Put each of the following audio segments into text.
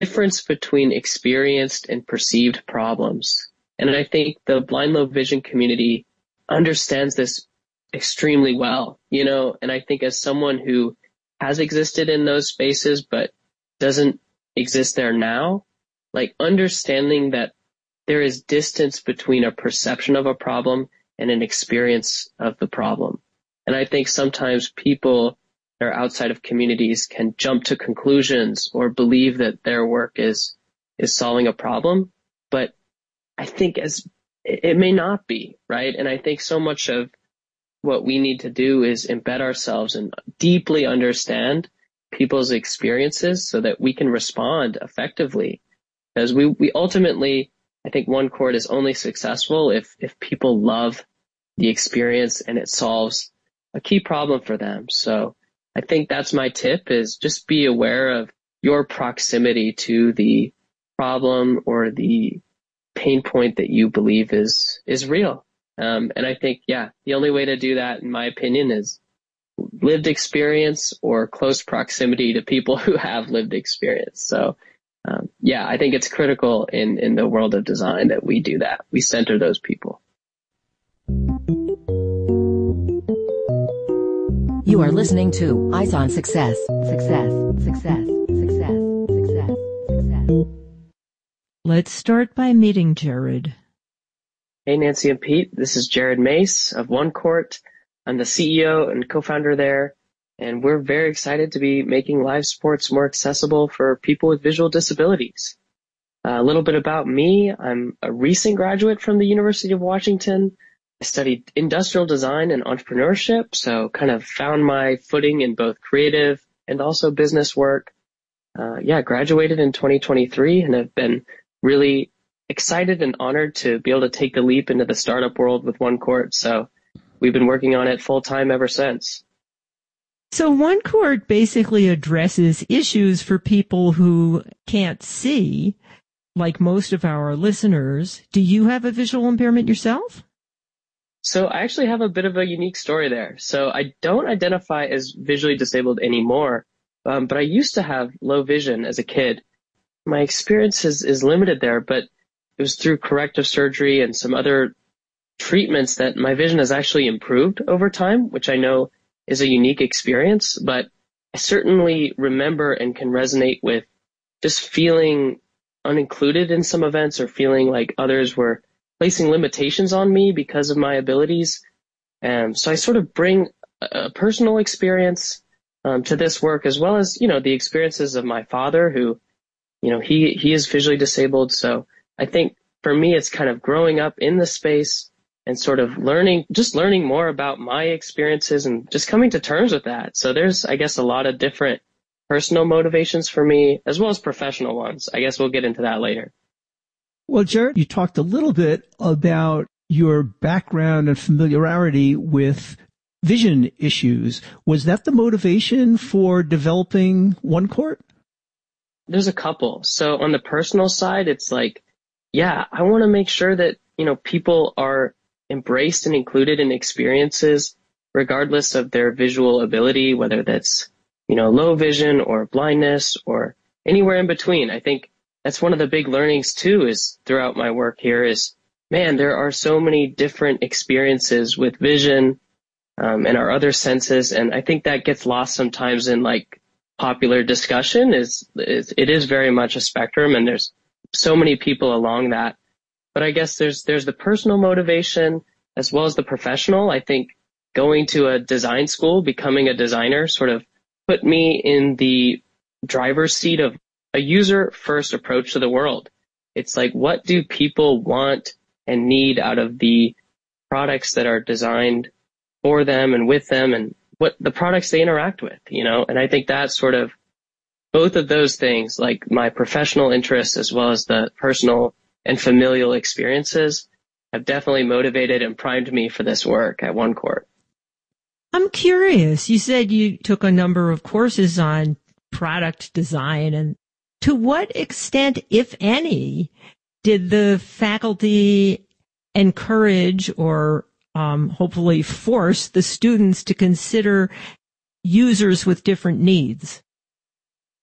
difference between experienced and perceived problems. And I think the blind low vision community understands this extremely well, and I think as someone who has existed in those spaces but doesn't exist there now, like understanding that there is distance between a perception of a problem and an experience of the problem. And I think sometimes people that are outside of communities can jump to conclusions or believe that their work is solving a problem, but I think it may not be, right? And I think so much of what we need to do is embed ourselves and deeply understand people's experiences so that we can respond effectively. Because we ultimately, I think One Chord is only successful if people love the experience and it solves a key problem for them. So I think that's my tip, is just be aware of your proximity to the problem or the pain point that you believe is real. And I think, the only way to do that, in my opinion, is lived experience or close proximity to people who have lived experience. So, I think it's critical in the world of design that we do that. We center those people. You are listening to Eyes on Success. Success, success, success, success, success. Let's start by meeting Jared. Hey, Nancy and Pete. This is Jared Mace of One Chord. I'm the CEO and co-founder there, and we're very excited to be making live sports more accessible for people with visual disabilities. A little bit about me. I'm a recent graduate from the University of Washington. I studied industrial design and entrepreneurship, so kind of found my footing in both creative and also business work. Graduated in 2023 and have been really excited and honored to be able to take the leap into the startup world with One Chord. So we've been working on it full time ever since. So One Chord basically addresses issues for people who can't see, like most of our listeners. Do you have a visual impairment yourself? So I actually have a bit of a unique story there. So I don't identify as visually disabled anymore, but I used to have low vision as a kid. My experience is limited there, but it was through corrective surgery and some other treatments that my vision has actually improved over time, which I know is a unique experience, but I certainly remember and can resonate with just feeling unincluded in some events or feeling like others were placing limitations on me because of my abilities. So I sort of bring a personal experience to this work, as well as, the experiences of my father who, he is visually disabled. So I think for me, it's kind of growing up in the space and sort of learning more about my experiences and just coming to terms with that. So there's, I guess, a lot of different personal motivations for me, as well as professional ones. I guess we'll get into that later. Well, Jared, you talked a little bit about your background and familiarity with vision issues. Was that the motivation for developing One Chord? There's a couple. So on the personal side, it's like, I want to make sure that, people are embraced and included in experiences, regardless of their visual ability, whether that's, low vision or blindness or anywhere in between. I think that's one of the big learnings too, is throughout my work here is, man, there are so many different experiences with vision, and our other senses. And I think that gets lost sometimes in like popular discussion it is very much a spectrum, and there's so many people along that. But I guess there's the personal motivation as well as the professional. I think going to a design school, becoming a designer sort of put me in the driver's seat of a user-first approach to the world. It's like, what do people want and need out of the products that are designed for them and with them, and what the products they interact with, And I think that's sort of both of those things, like my professional interests as well as the personal and familial experiences, have definitely motivated and primed me for this work at One Chord. I'm curious. You said you took a number of courses on product design, and to what extent, if any, did the faculty encourage or hopefully force the students to consider users with different needs?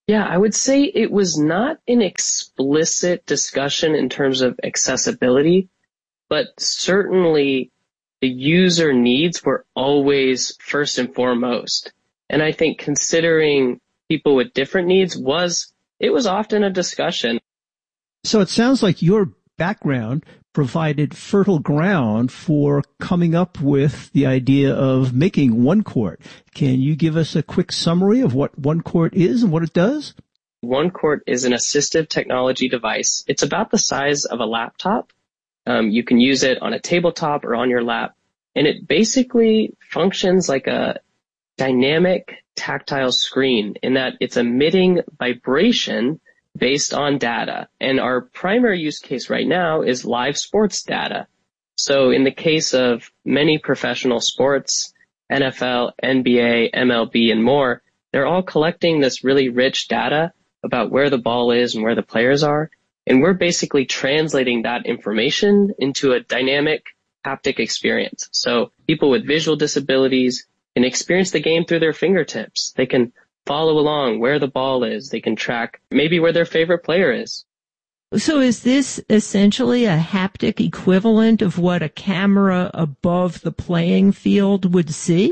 Yeah, I would say it was not an explicit discussion in terms of accessibility, but certainly the user needs were always first and foremost. And I think considering people with different needs it was often a discussion. So it sounds like your background provided fertile ground for coming up with the idea of making OneCourt. Can you give us a quick summary of what OneCourt is and what it does? OneCourt is an assistive technology device. It's about the size of a laptop. You can use it on a tabletop or on your lap, and it basically functions like a dynamic tactile screen in that it's emitting vibration based on data. And our primary use case right now is live sports data. So in the case of many professional sports, NFL, NBA, MLB, and more, they're all collecting this really rich data about where the ball is and where the players are. And we're basically translating that information into a dynamic haptic experience. So people with visual disabilities can experience the game through their fingertips. They can follow along where the ball is. They can track maybe where their favorite player is. So is this essentially a haptic equivalent of what a camera above the playing field would see?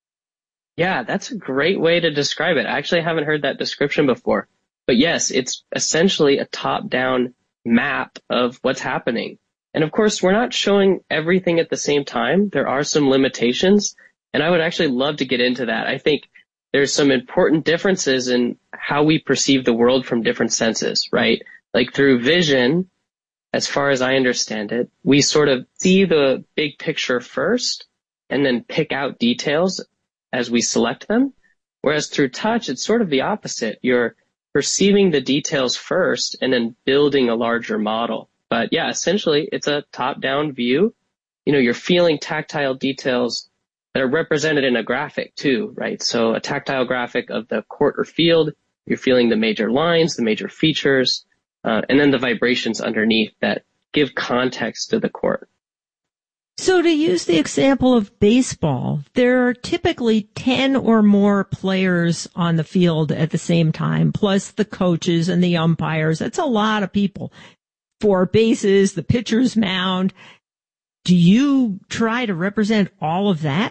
Yeah, that's a great way to describe it. I actually haven't heard that description before. But yes, it's essentially a top-down map of what's happening. And of course, we're not showing everything at the same time. There are some limitations, and I would actually love to get into that. I think there's some important differences in how we perceive the world from different senses, right? Like through vision, as far as I understand it, we sort of see the big picture first and then pick out details as we select them. Whereas through touch, it's sort of the opposite. You're perceiving the details first and then building a larger model. But yeah, essentially it's a top-down view. You're feeling tactile details that are represented in a graphic too, right? So a tactile graphic of the court or field, you're feeling the major lines, the major features, and then the vibrations underneath that give context to the court. So to use the example of baseball, there are typically 10 or more players on the field at the same time, plus the coaches and the umpires. That's a lot of people. 4 bases, the pitcher's mound. Do you try to represent all of that?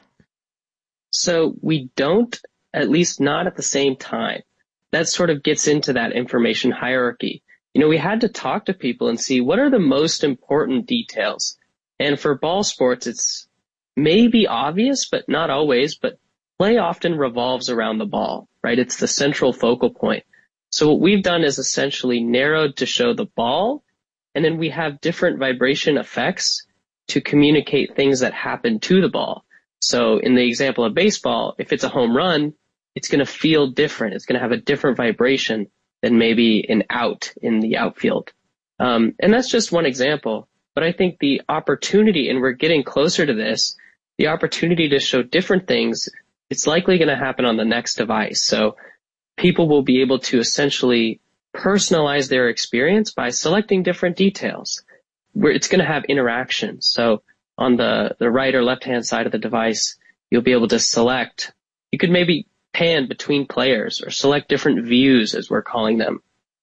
So we don't, at least not at the same time. That sort of gets into that information hierarchy. We had to talk to people and see what are the most important details. And for ball sports, it's maybe obvious, but not always, but play often revolves around the ball, right? It's the central focal point. So what we've done is essentially narrowed to show the ball, and then we have different vibration effects to communicate things that happen to the ball. So in the example of baseball, if it's a home run, it's going to feel different. It's going to have a different vibration than maybe an out in the outfield. And that's just one example. But I think the opportunity, and we're getting closer to this, the opportunity to show different things, it's likely going to happen on the next device. So people will be able to essentially personalize their experience by selecting different details where it's going to have interaction. So on the right or left-hand side of the device, you'll be able to select, you could maybe pan between players or select different views, as we're calling them,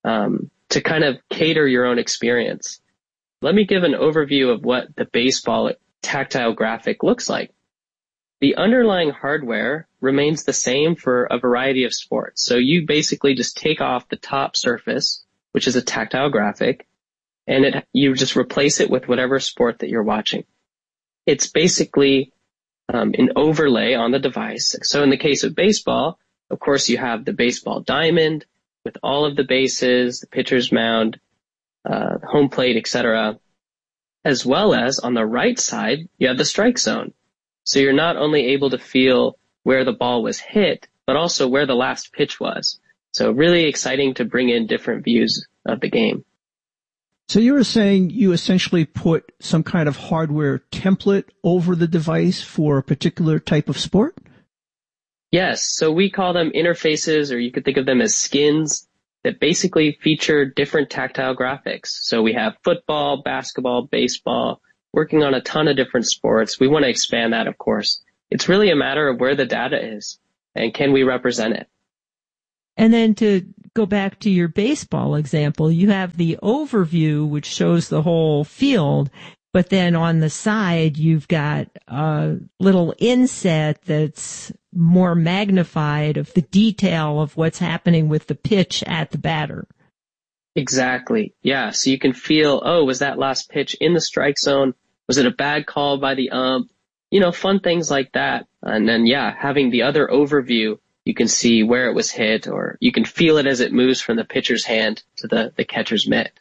to kind of cater your own experience. Let me give an overview of what the baseball tactile graphic looks like. The underlying hardware remains the same for a variety of sports. So you basically just take off the top surface, which is a tactile graphic, and you just replace it with whatever sport that you're watching. It's basically an overlay on the device. So in the case of baseball, of course, you have the baseball diamond with all of the bases, the pitcher's mound, home plate, etc., as well as on the right side, you have the strike zone. So you're not only able to feel where the ball was hit, but also where the last pitch was. So really exciting to bring in different views of the game. So you were saying you essentially put some kind of hardware template over the device for a particular type of sport? Yes. So we call them interfaces, or you could think of them as skins, that basically feature different tactile graphics. So we have football, basketball, baseball, working on a ton of different sports. We want to expand that, of course. It's really a matter of where the data is and can we represent it. And then to go back to your baseball example. You have the overview, which shows the whole field, but then on the side, you've got a little inset that's more magnified of the detail of what's happening with the pitch at the batter. Exactly. Yeah. So you can feel, oh, was that last pitch in the strike zone? Was it a bad call by the ump? Fun things like that. And then, yeah, having the other overview, you can see where it was hit, or you can feel it as it moves from the pitcher's hand to the catcher's mitt.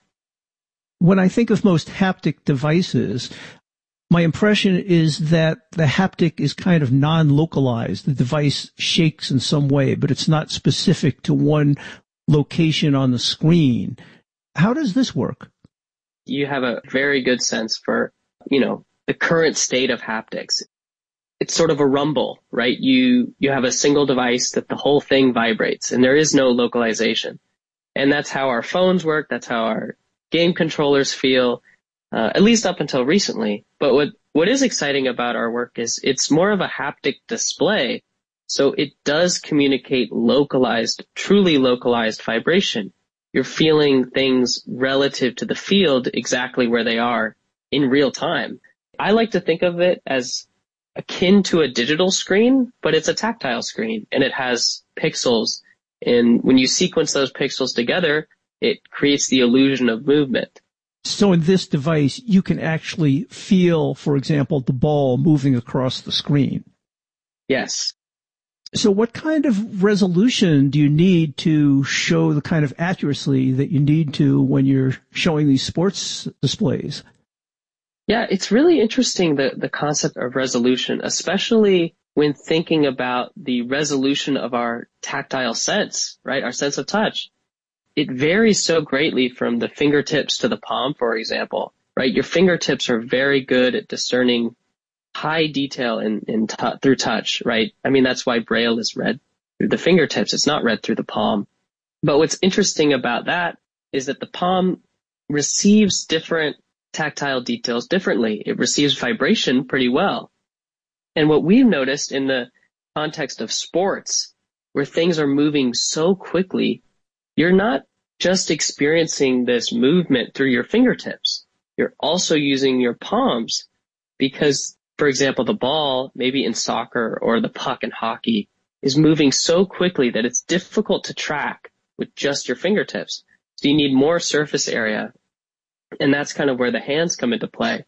When I think of most haptic devices, my impression is that the haptic is kind of non-localized. The device shakes in some way, but it's not specific to one location on the screen. How does this work? You have a very good sense for, the current state of haptics. It's sort of a rumble, right? You have a single device that the whole thing vibrates, and there is no localization. And that's how our phones work. That's how our game controllers feel, at least up until recently. But what is exciting about our work is it's more of a haptic display. So it does communicate localized, truly localized vibration. You're feeling things relative to the field exactly where they are in real time. I like to think of it as akin to a digital screen, but it's a tactile screen, and it has pixels. And when you sequence those pixels together, it creates the illusion of movement. So in this device, you can actually feel, for example, the ball moving across the screen. Yes. So what kind of resolution do you need to show the kind of accuracy that you need to when you're showing these sports displays? Yeah, it's really interesting, the concept of resolution, especially when thinking about the resolution of our tactile sense, right? Our sense of touch. It varies so greatly from the fingertips to the palm, for example, right? Your fingertips are very good at discerning high detail through touch, right? I mean, that's why Braille is read through the fingertips. It's not read through the palm. But what's interesting about that is that the palm receives different tactile details differently. It receives vibration pretty well. And what we've noticed in the context of sports, where things are moving so quickly, you're not just experiencing this movement through your fingertips. You're also using your palms because, for example, the ball, maybe in soccer or the puck in hockey, is moving so quickly that it's difficult to track with just your fingertips. So you need more surface area. And that's kind of where the hands come into play.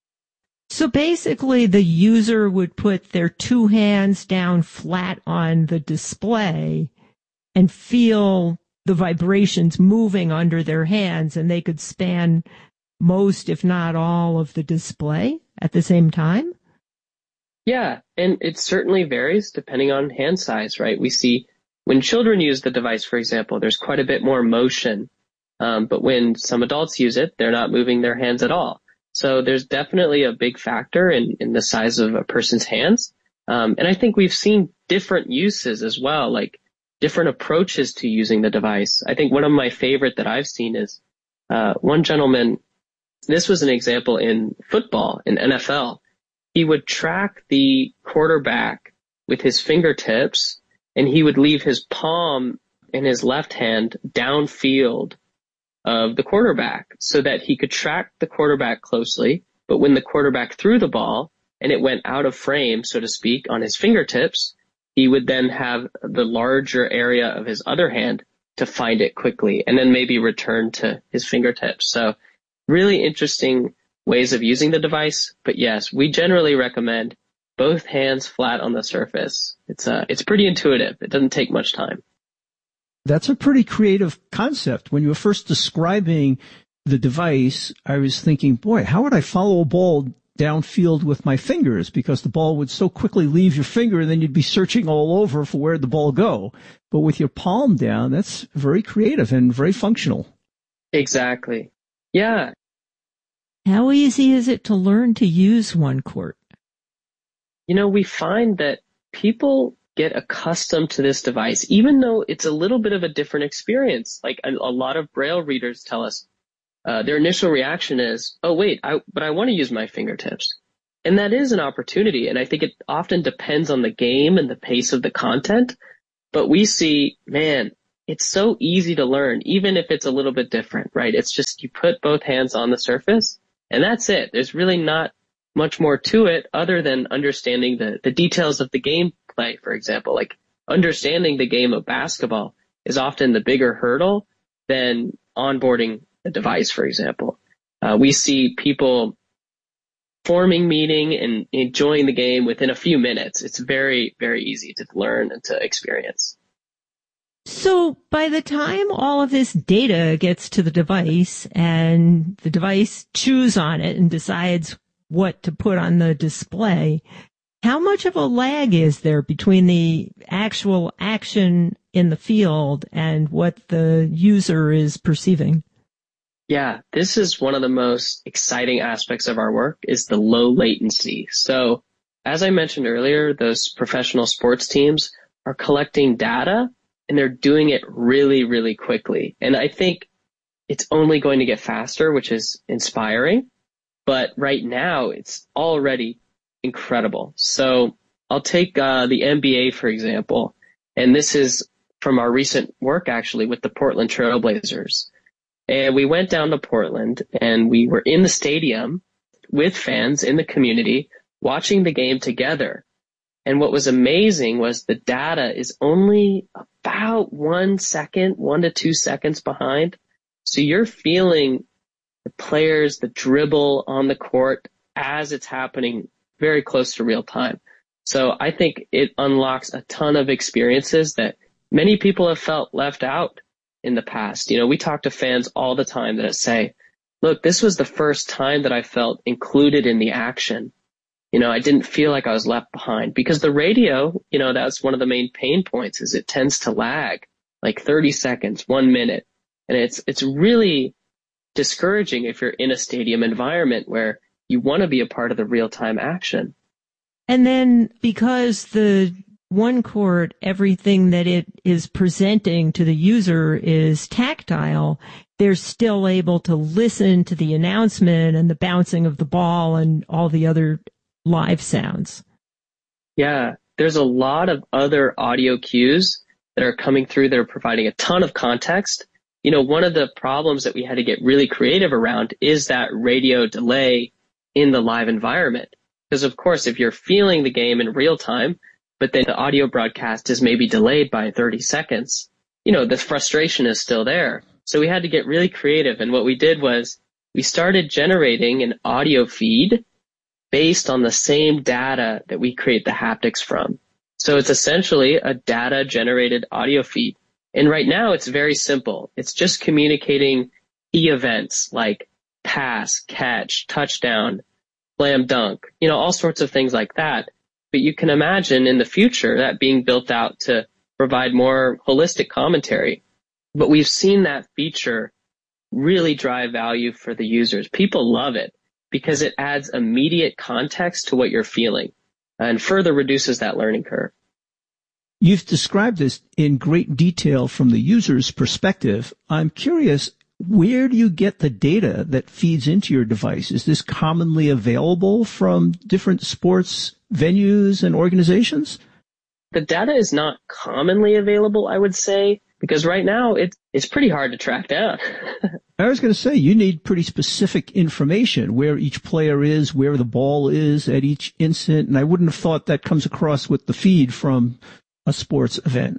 So basically, the user would put their two hands down flat on the display and feel the vibrations moving under their hands, and they could span most, if not all, of the display at the same time? Yeah, and it certainly varies depending on hand size, right? We see when children use the device, for example, there's quite a bit more motion. But when some adults use it, they're not moving their hands at all. So there's definitely a big factor in the size of a person's hands. And I think we've seen different uses as well, like different approaches to using the device. I think one of my favorite that I've seen is one gentleman, this was an example in football, in NFL. He would track the quarterback with his fingertips, and he would leave his palm in his left hand downfield of the quarterback so that he could track the quarterback closely. But when the quarterback threw the ball and it went out of frame, so to speak, on his fingertips, he would then have the larger area of his other hand to find it quickly and then maybe return to his fingertips. So really interesting ways of using the device. But yes, we generally recommend both hands flat on the surface. It's pretty intuitive. It doesn't take much time. That's a pretty creative concept. When you were first describing the device, I was thinking, boy, how would I follow a ball downfield with my fingers? Because the ball would so quickly leave your finger and then you'd be searching all over for where'd the ball go. But with your palm down, that's very creative and very functional. Exactly. Yeah. How easy is it to learn to use OneCourt? We find that people get accustomed to this device, even though it's a little bit of a different experience. Like a lot of Braille readers tell us, their initial reaction is, oh, wait, but I want to use my fingertips. And that is an opportunity. And I think it often depends on the game and the pace of the content. But we see, man, it's so easy to learn, even if it's a little bit different, right? It's just you put both hands on the surface and that's it. There's really not much more to it other than understanding the details of the gameplay, for example. Like understanding the game of basketball is often the bigger hurdle than onboarding a device, for example. We see people forming meaning and enjoying the game within a few minutes. It's very, very easy to learn and to experience. So by the time all of this data gets to the device and the device chews on it and decides what to put on the display, how much of a lag is there between the actual action in the field and what the user is perceiving? Yeah, this is one of the most exciting aspects of our work is the low latency. So as I mentioned earlier, those professional sports teams are collecting data and they're doing it really, really quickly. And I think it's only going to get faster, which is inspiring. But right now, it's already incredible. So I'll take the NBA, for example. And this is from our recent work, actually, with the Portland Trail Blazers. And we went down to Portland and we were in the stadium with fans in the community watching the game together. And what was amazing was the data is only about 1 to 2 seconds behind. So you're feeling the players, the dribble on the court as it's happening very close to real time. So I think it unlocks a ton of experiences that many people have felt left out in the past. You know, we talk to fans all the time that say, look, this was the first time that I felt included in the action. You know, I didn't feel like I was left behind because the radio, you know, that's one of the main pain points is it tends to lag like 30 seconds, 1 minute. And it's really discouraging if you're in a stadium environment where you want to be a part of the real-time action. And then because the one court, everything that it is presenting to the user is tactile, they're still able to listen to the announcement and the bouncing of the ball and all the other live sounds. Yeah, there's a lot of other audio cues that are coming through that are providing a ton of context. You know, one of the problems that we had to get really creative around is that radio delay in the live environment. Because of course, if you're feeling the game in real time, but then the audio broadcast is maybe delayed by 30 seconds, you know, the frustration is still there. So we had to get really creative. And what we did was we started generating an audio feed based on the same data that we create the haptics from. So it's essentially a data generated audio feed. And right now it's very simple. It's just communicating key events like pass, catch, touchdown, slam dunk, you know, all sorts of things like that. But you can imagine in the future that being built out to provide more holistic commentary. But we've seen that feature really drive value for the users. People love it because it adds immediate context to what you're feeling and further reduces that learning curve. You've described this in great detail from the user's perspective. I'm curious, where do you get the data that feeds into your device? Is this commonly available from different sports venues and organizations? The data is not commonly available, I would say, because right now it's pretty hard to track down. I was going to say, you need pretty specific information, where each player is, where the ball is at each instant, and I wouldn't have thought that comes across with the feed from a sports event.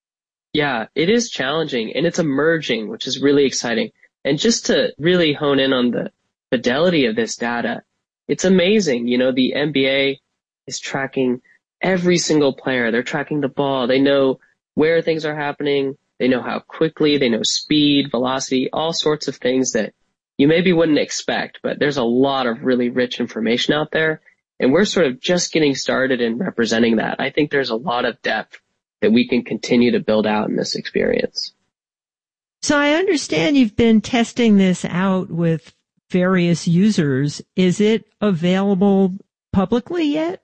Yeah, it is challenging and it's emerging, which is really exciting. And just to really hone in on the fidelity of this data, it's amazing. You know, the NBA is tracking every single player. They're tracking the ball. They know where things are happening. They know how quickly, they know speed, velocity, all sorts of things that you maybe wouldn't expect, but there's a lot of really rich information out there. And we're sort of just getting started in representing that. I think there's a lot of depth that we can continue to build out in this experience. So I understand you've been testing this out with various users. Is it available publicly yet?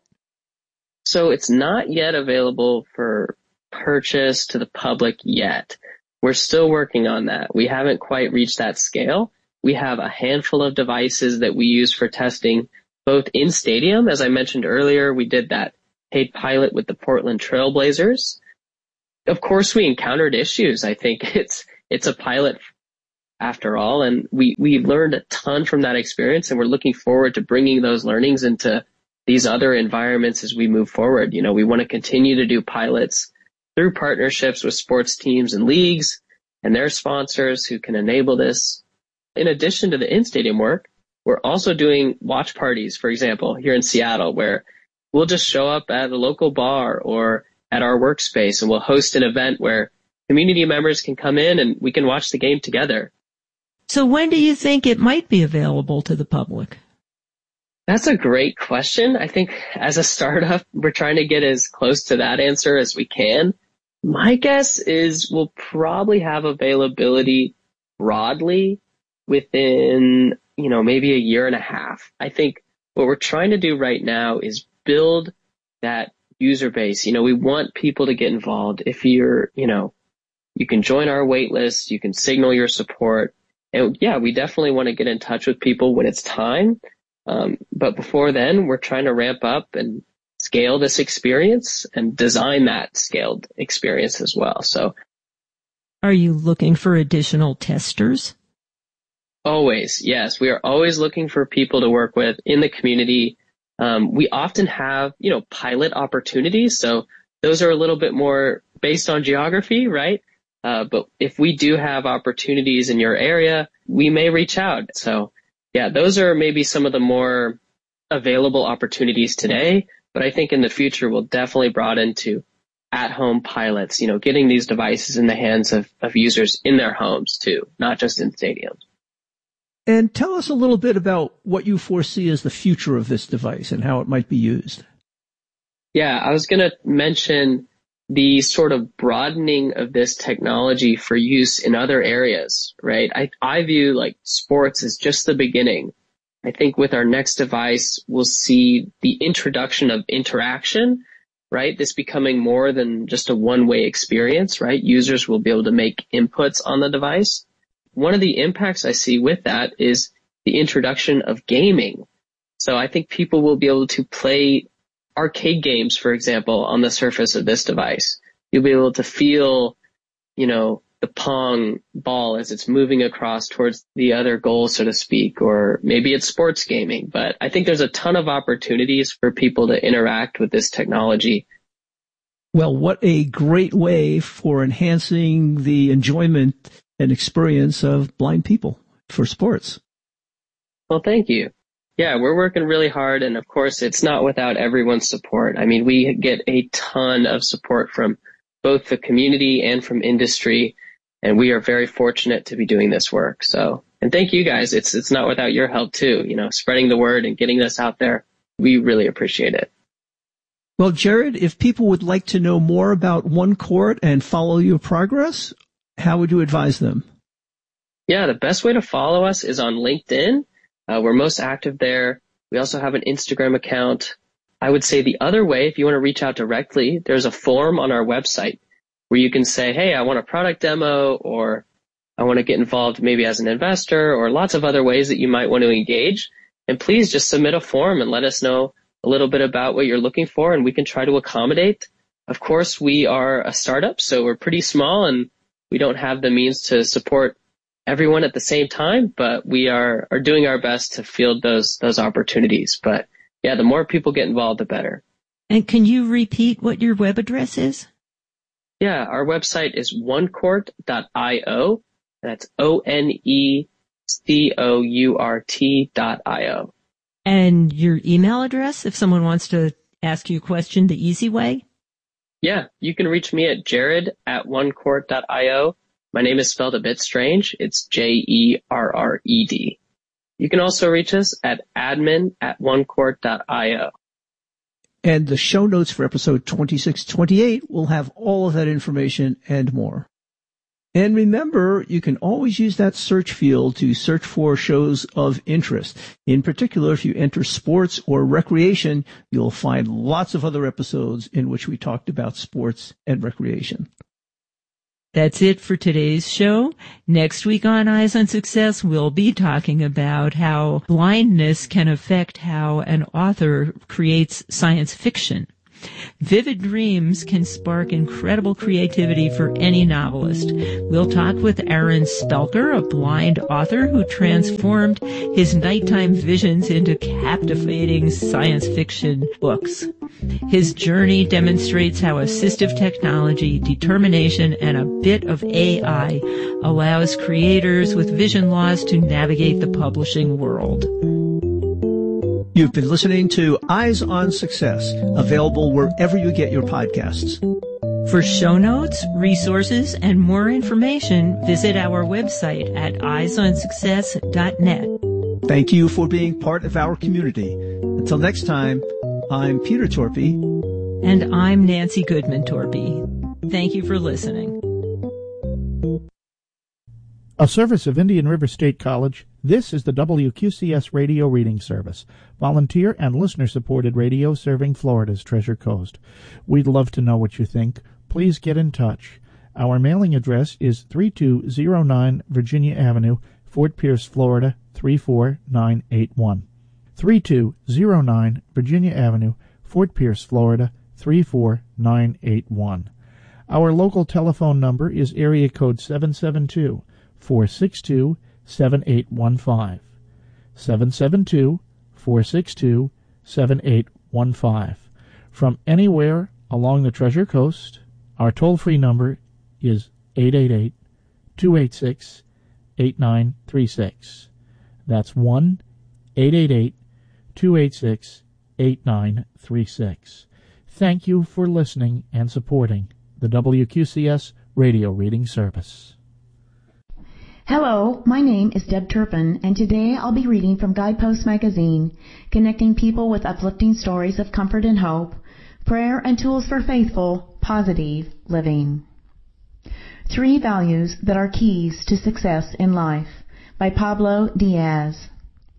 So it's not yet available for purchase to the public yet. We're still working on that. We haven't quite reached that scale. We have a handful of devices that we use for testing, both in stadium. As I mentioned earlier, we did that paid pilot with the Portland Trail Blazers. of course, we encountered issues. I think it's a pilot after all, and we learned a ton from that experience, and we're looking forward to bringing those learnings into these other environments as we move forward. You know, we want to continue to do pilots through partnerships with sports teams and leagues and their sponsors who can enable this. In addition to the in-stadium work, we're also doing watch parties, for example, here in Seattle, where we'll just show up at a local bar or at our workspace, and we'll host an event where community members can come in and we can watch the game together. So when do you think it might be available to the public? That's a great question. I think as a startup, we're trying to get as close to that answer as we can. My guess is we'll probably have availability broadly within, maybe a year and a half. I think what we're trying to do right now is build that user base. We want people to get involved. If you're, you can join our wait list, you can signal your support. And yeah, we definitely want to get in touch with people when it's time. But before then, we're trying to ramp up and scale this experience and design that scaled experience as well. So, are you looking for additional testers? Always, yes. We are always looking for people to work with in the community. We often have, pilot opportunities. So those are a little bit more based on geography, right? But if we do have opportunities in your area, we may reach out. So yeah, those are maybe some of the more available opportunities today. But I think in the future, we'll definitely broaden to at-home pilots, getting these devices in the hands of users in their homes too, not just in stadiums. And tell us a little bit about what you foresee as the future of this device and how it might be used. Yeah, I was going to mention the sort of broadening of this technology for use in other areas, right? I view like sports as just the beginning. I think with our next device, we'll see the introduction of interaction, right? This becoming more than just a one-way experience, right? Users will be able to make inputs on the device. One of the impacts I see with that is the introduction of gaming. So I think people will be able to play arcade games, for example, on the surface of this device. You'll be able to feel, the pong ball as it's moving across towards the other goal, so to speak, or maybe it's sports gaming. But I think there's a ton of opportunities for people to interact with this technology. Well, what a great way for enhancing the enjoyment and experience of blind people for sports. Well, thank you. Yeah, we're working really hard. And of course, it's not without everyone's support. I mean, we get a ton of support from both the community and from industry. And we are very fortunate to be doing this work. So, and thank you guys. It's not without your help too, spreading the word and getting this out there. We really appreciate it. Well, Jared, if people would like to know more about OneCourt and follow your progress, how would you advise them? Yeah, the best way to follow us is on LinkedIn. We're most active there. We also have an Instagram account. I would say the other way, if you want to reach out directly, there's a form on our website where you can say, hey, I want a product demo, or I want to get involved maybe as an investor, or lots of other ways that you might want to engage. And please just submit a form and let us know a little bit about what you're looking for, and we can try to accommodate. Of course, we are a startup, so we're pretty small and we don't have the means to support everyone at the same time, but we are doing our best to field those opportunities. But yeah, the more people get involved, the better. And can you repeat what your web address is? Yeah, our website is onecourt.io. That's ONECOURT.io. And your email address, if someone wants to ask you a question the easy way? Yeah, you can reach me at jared@onecourt.io. My name is spelled a bit strange. It's JERRED. You can also reach us at admin@onecourt.io. And the show notes for episode 2628 will have all of that information and more. And remember, you can always use that search field to search for shows of interest. In particular, if you enter sports or recreation, you'll find lots of other episodes in which we talked about sports and recreation. That's it for today's show. Next week on Eyes on Success, we'll be talking about how blindness can affect how an author creates science fiction. Vivid dreams can spark incredible creativity for any novelist. We'll talk with Aaron Spelker, a blind author who transformed his nighttime visions into captivating science fiction books. His journey demonstrates how assistive technology, determination, and a bit of AI allows creators with vision loss to navigate the publishing world. You've been listening to Eyes on Success, available wherever you get your podcasts. For show notes, resources, and more information, visit our website at eyesonsuccess.net. Thank you for being part of our community. Until next time, I'm Peter Torpy. And I'm Nancy Goodman Torpy. Thank you for listening. A service of Indian River State College, this is the WQCS Radio Reading Service, volunteer and listener-supported radio serving Florida's Treasure Coast. We'd love to know what you think. Please get in touch. Our mailing address is 3209 Virginia Avenue, Fort Pierce, Florida, 34981. 3209 Virginia Avenue, Fort Pierce, Florida, 34981. Our local telephone number is area code 772-462-7815. 772-462-7815. From anywhere along the Treasure Coast, our toll-free number is 888-286-8936. That's 1-888-286-8936. Thank you for listening and supporting the WQCS Radio Reading Service. Hello, my name is Deb Turpin, and today I'll be reading from Guidepost Magazine, connecting people with uplifting stories of comfort and hope, prayer and tools for faithful, positive living. 3 Values That Are Keys to Success in Life by Pablo Diaz.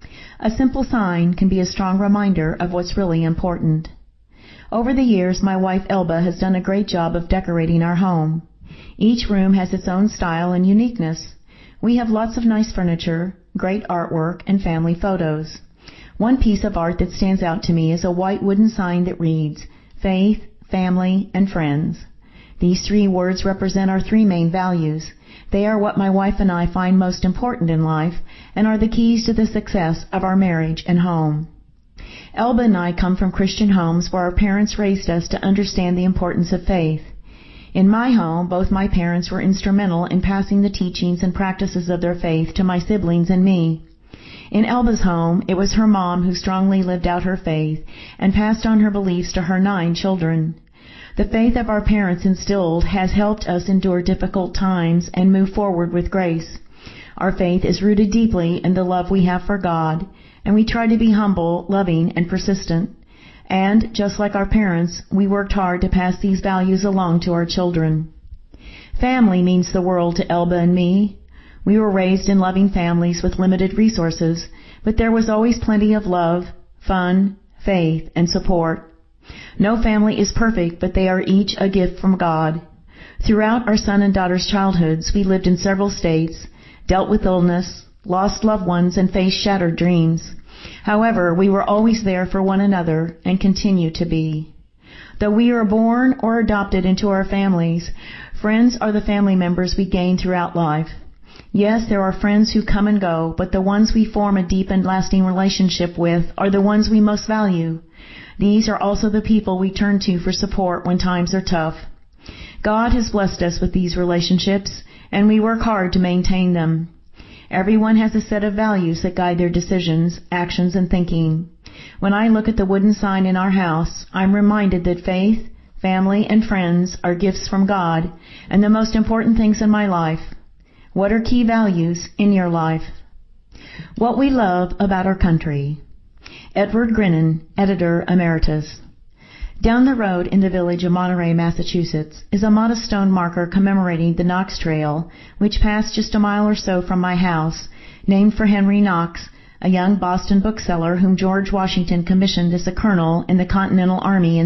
A simple sign can be a strong reminder of what's really important. Over the years, my wife Elba has done a great job of decorating our home. Each room has its own style and uniqueness. We have lots of nice furniture, great artwork, and family photos. One piece of art that stands out to me is a white wooden sign that reads, Faith, Family, and Friends. These 3 words represent our 3 main values. They are what my wife and I find most important in life and are the keys to the success of our marriage and home. Elba and I come from Christian homes where our parents raised us to understand the importance of faith. In my home, both my parents were instrumental in passing the teachings and practices of their faith to my siblings and me. In Elba's home, it was her mom who strongly lived out her faith and passed on her beliefs to her 9 children. The faith of our parents instilled has helped us endure difficult times and move forward with grace. Our faith is rooted deeply in the love we have for God, and we try to be humble, loving, and persistent. And, just like our parents, we worked hard to pass these values along to our children. Family means the world to Elba and me. We were raised in loving families with limited resources, but there was always plenty of love, fun, faith, and support. No family is perfect, but they are each a gift from God. Throughout our son and daughter's childhoods, we lived in several states, dealt with illness, lost loved ones, and faced shattered dreams. However, we were always there for one another and continue to be. Though we are born or adopted into our families, friends are the family members we gain throughout life. Yes, there are friends who come and go, but the ones we form a deep and lasting relationship with are the ones we most value. These are also the people we turn to for support when times are tough. God has blessed us with these relationships, and we work hard to maintain them. Everyone has a set of values that guide their decisions, actions, and thinking. When I look at the wooden sign in our house, I'm reminded that faith, family, and friends are gifts from God and the most important things in my life. What are key values in your life? What we love about our country. Edward Grinnan, Editor Emeritus. Down the road in the village of Monterey, Massachusetts, is a modest stone marker commemorating the Knox Trail, which passed just a mile or so from my house, named for Henry Knox, a young Boston bookseller whom George Washington commissioned as a colonel in the Continental Army in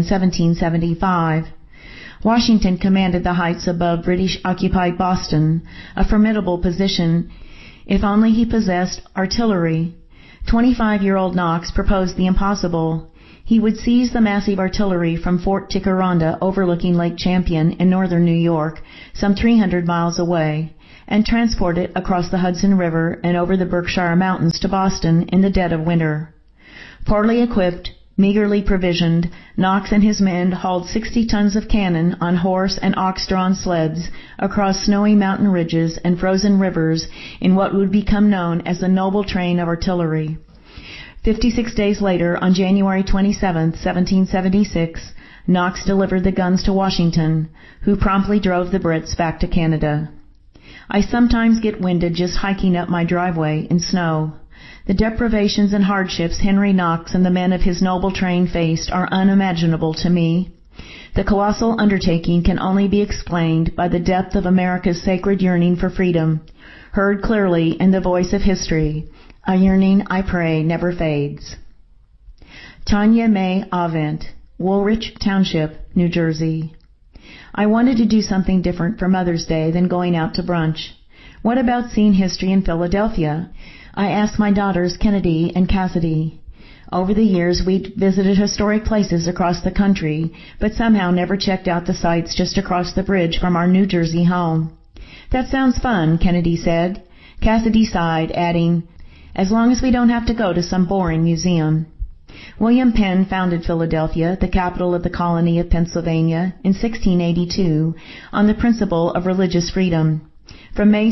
1775. Washington commanded the heights above British-occupied Boston, a formidable position, if only he possessed artillery. 25-year-old Knox proposed the impossible. He would seize the massive artillery from Fort Ticonderoga overlooking Lake Champlain in northern New York, some 300 miles away, and transport it across the Hudson River and over the Berkshire Mountains to Boston in the dead of winter. Poorly equipped, meagerly provisioned, Knox and his men hauled 60 tons of cannon on horse and ox-drawn sleds across snowy mountain ridges and frozen rivers in what would become known as the Noble Train of Artillery. 56 days later, on January 27, 1776, Knox delivered the guns to Washington, who promptly drove the Brits back to Canada. I sometimes get winded just hiking up my driveway in snow. The deprivations and hardships Henry Knox and the men of his noble train faced are unimaginable to me. The colossal undertaking can only be explained by the depth of America's sacred yearning for freedom, heard clearly in the voice of history, a yearning, I pray, never fades. Tanya May Avent, Woolwich Township, New Jersey. I wanted to do something different for Mother's Day than going out to brunch. What about seeing history in Philadelphia? I asked my daughters Kennedy and Cassidy. Over the years, we'd visited historic places across the country, but somehow never checked out the sites just across the bridge from our New Jersey home. That sounds fun, Kennedy said. Cassidy sighed, adding, as long as we don't have to go to some boring museum. William Penn founded Philadelphia, the capital of the colony of Pennsylvania, in 1682 on the principle of religious freedom. From May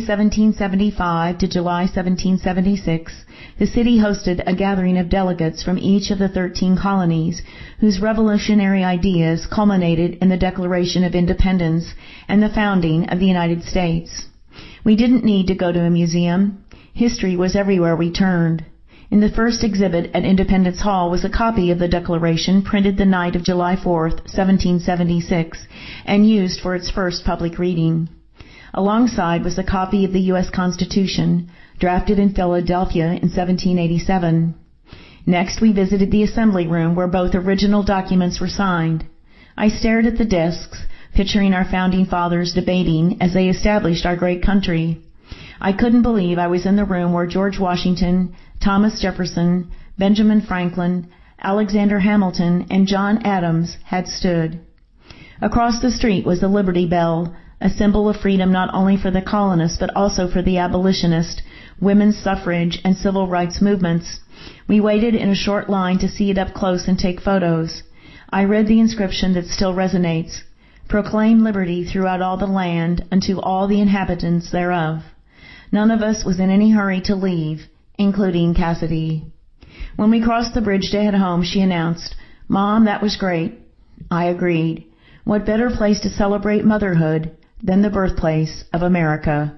1775 to July 1776, the city hosted a gathering of delegates from each of the 13 colonies, whose revolutionary ideas culminated in the Declaration of Independence and the founding of the United States. We didn't need to go to a museum. History was everywhere we turned. In the first exhibit at Independence Hall was a copy of the Declaration printed the night of July 4, 1776, and used for its first public reading. Alongside was a copy of the U.S. Constitution, drafted in Philadelphia in 1787. Next, we visited the assembly room where both original documents were signed. I stared at the desks, picturing our founding fathers debating as they established our great country. I couldn't believe I was in the room where George Washington, Thomas Jefferson, Benjamin Franklin, Alexander Hamilton, and John Adams had stood. Across the street was the Liberty Bell, a symbol of freedom not only for the colonists but also for the abolitionist, women's suffrage, and civil rights movements. We waited in a short line to see it up close and take photos. I read the inscription that still resonates, "Proclaim liberty throughout all the land unto all the inhabitants thereof." None of us was in any hurry to leave, including Cassidy. When we crossed the bridge to head home, she announced, "Mom, that was great." I agreed. What better place to celebrate motherhood than the birthplace of America?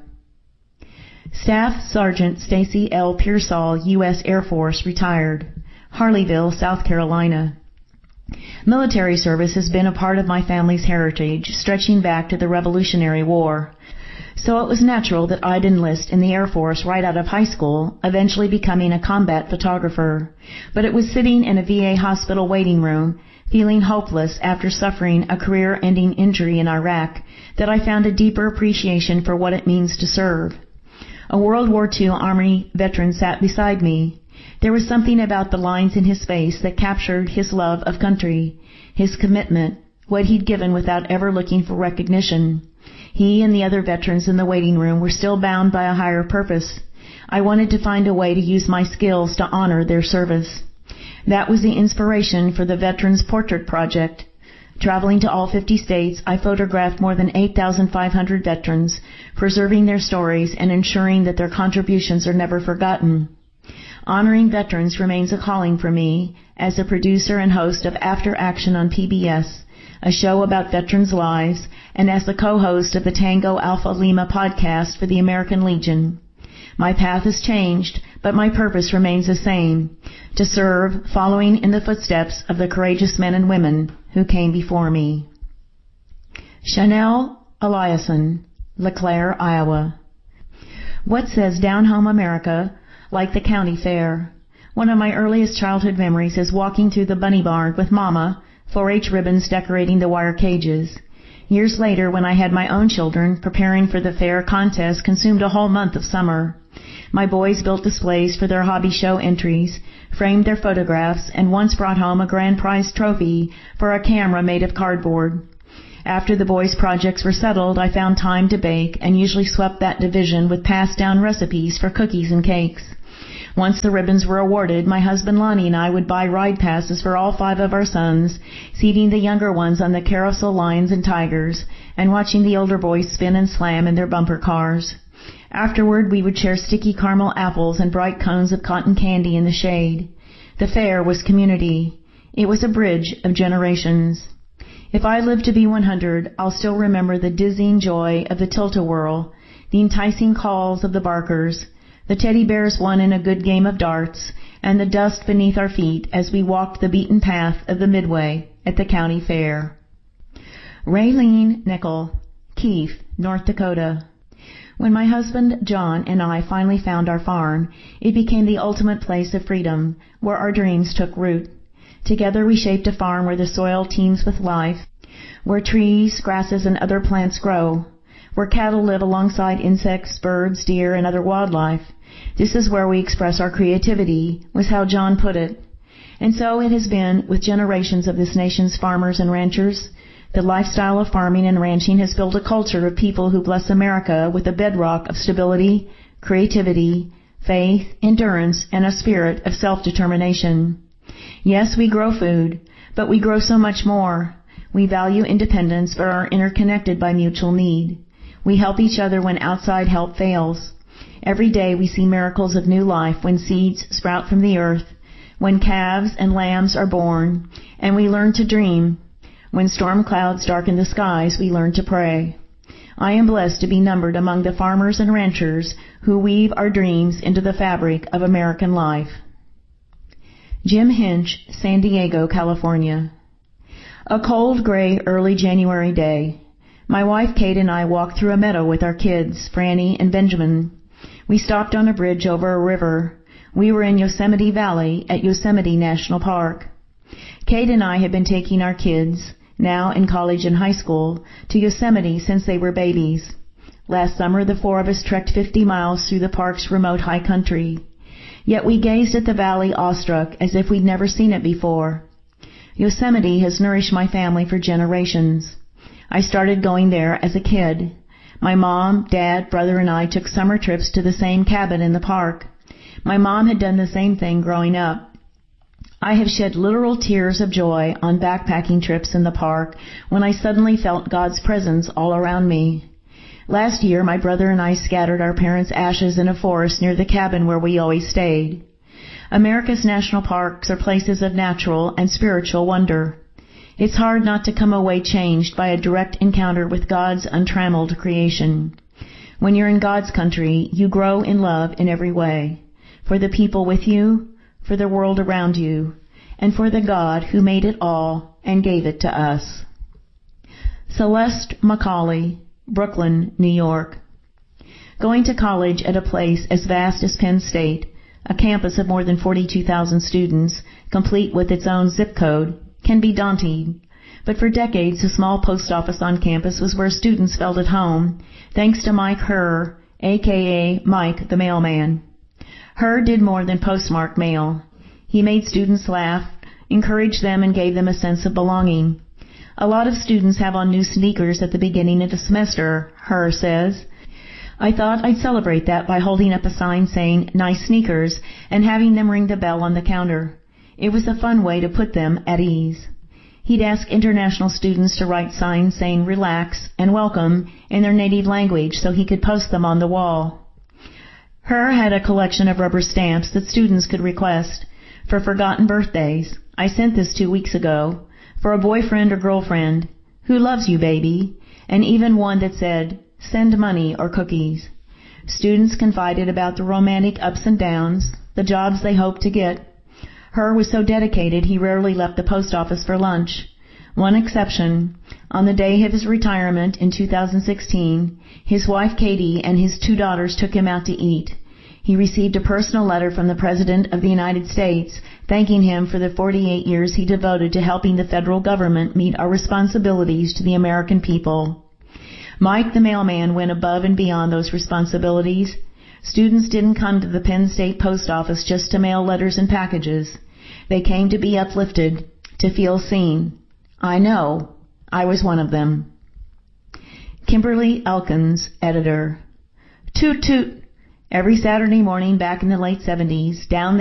Staff Sergeant Stacy L. Pearsall, U.S. Air Force, retired. Harleyville, South Carolina. Military service has been a part of my family's heritage, stretching back to the Revolutionary War. So it was natural that I'd enlist in the Air Force right out of high school, eventually becoming a combat photographer. But it was sitting in a VA hospital waiting room, feeling hopeless after suffering a career-ending injury in Iraq, that I found a deeper appreciation for what it means to serve. A World War II Army veteran sat beside me. There was something about the lines in his face that captured his love of country, his commitment, what he'd given without ever looking for recognition. He and the other veterans in the waiting room were still bound by a higher purpose. I wanted to find a way to use my skills to honor their service. That was the inspiration for the Veterans Portrait Project. Traveling to all 50 states, I photographed more than 8,500 veterans, preserving their stories and ensuring that their contributions are never forgotten. Honoring veterans remains a calling for me as a producer and host of After Action on PBS, a show about veterans' lives, and as the co-host of the Tango Alpha Lima podcast for the American Legion. My path has changed, but my purpose remains the same, to serve, following in the footsteps of the courageous men and women who came before me. Chanel Eliason, LeClaire, Iowa. What says Down Home America like the county fair? One of my earliest childhood memories is walking through the bunny barn with Mama, 4-H ribbons decorating the wire cages. Years later, when I had my own children, preparing for the fair contest consumed a whole month of summer. My boys built displays for their hobby show entries, framed their photographs, and once brought home a grand prize trophy for a camera made of cardboard. After the boys' projects were settled, I found time to bake and usually swept that division with passed-down recipes for cookies and cakes. Once the ribbons were awarded, my husband Lonnie and I would buy ride passes for all 5 of our sons, seating the younger ones on the carousel lions and tigers, and watching the older boys spin and slam in their bumper cars. Afterward, we would share sticky caramel apples and bright cones of cotton candy in the shade. The fair was community. It was a bridge of generations. If I live to be 100, I'll still remember the dizzying joy of the tilt-a-whirl, the enticing calls of the barkers, the teddy bears won in a good game of darts, and the dust beneath our feet as we walked the beaten path of the Midway at the county fair. Raylene Nickel, Keefe, North Dakota. When my husband John and I finally found our farm, it became the ultimate place of freedom, where our dreams took root. Together we shaped a farm where the soil teems with life, where trees, grasses, and other plants grow, where cattle live alongside insects, birds, deer, and other wildlife. This is where we express our creativity, was how John put it. And so it has been with generations of this nation's farmers and ranchers. The lifestyle of farming and ranching has built a culture of people who bless America with a bedrock of stability, creativity, faith, endurance, and a spirit of self-determination. Yes, we grow food, but we grow so much more. We value independence but are interconnected by mutual need. We help each other when outside help fails. Every day we see miracles of new life when seeds sprout from the earth, when calves and lambs are born, and we learn to dream. When storm clouds darken the skies, we learn to pray. I am blessed to be numbered among the farmers and ranchers who weave our dreams into the fabric of American life. Jim Hinch, San Diego, California. A cold, gray, early January day. My wife Kate and I walked through a meadow with our kids, Franny and Benjamin. We stopped on a bridge over a river. We were in Yosemite Valley at Yosemite National Park. Kate and I had been taking our kids, now in college and high school, to Yosemite since they were babies. Last summer, the 4 of us trekked 50 miles through the park's remote high country. Yet we gazed at the valley awestruck as if we'd never seen it before. Yosemite has nourished my family for generations. I started going there as a kid. My mom, dad, brother, and I took summer trips to the same cabin in the park. My mom had done the same thing growing up. I have shed literal tears of joy on backpacking trips in the park when I suddenly felt God's presence all around me. Last year, my brother and I scattered our parents' ashes in a forest near the cabin where we always stayed. America's national parks are places of natural and spiritual wonder. It's hard not to come away changed by a direct encounter with God's untrammeled creation. When you're in God's country, you grow in love in every way, for the people with you, for the world around you, and for the God who made it all and gave it to us. Celeste Macaulay, Brooklyn, New York. Going to college at a place as vast as Penn State, a campus of more than 42,000 students, complete with its own zip code, can be daunting. But for decades, the small post office on campus was where students felt at home, thanks to Mike Herr, a.k.a. Mike the Mailman. Herr did more than postmark mail. He made students laugh, encouraged them, and gave them a sense of belonging. A lot of students have on new sneakers at the beginning of the semester, Herr says. I thought I'd celebrate that by holding up a sign saying, "Nice sneakers," and having them ring the bell on the counter. It was a fun way to put them at ease. He'd ask international students to write signs saying "relax" and "welcome" in their native language so he could post them on the wall. Herr had a collection of rubber stamps that students could request for forgotten birthdays. I sent this 2 weeks ago. For a boyfriend or girlfriend, "Who loves you, baby?" and even one that said, "Send money or cookies." Students confided about the romantic ups and downs, the jobs they hoped to get. Herr was so dedicated he rarely left the post office for lunch. One exception, on the day of his retirement in 2016, his wife Katie and his 2 daughters took him out to eat. He received a personal letter from the President of the United States thanking him for the 48 years he devoted to helping the federal government meet our responsibilities to the American people. Mike the Mailman went above and beyond those responsibilities. Students didn't come to the Penn State Post Office just to mail letters and packages. They came to be uplifted, to feel seen. I know. I was one of them. Kimberly Elkins, editor. Toot toot. Every Saturday morning back in the late 70s, down